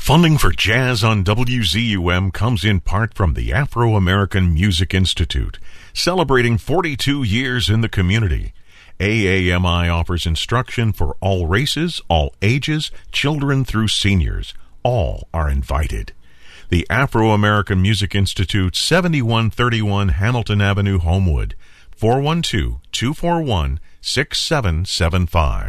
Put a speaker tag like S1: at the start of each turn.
S1: Funding for Jazz on WZUM comes in part from the Afro-American Music Institute, celebrating 42 years in the community. AAMI offers instruction for all races, all ages, children through seniors. All are invited. The Afro-American Music Institute, 7131 Hamilton Avenue, Homewood, 412-241-6775.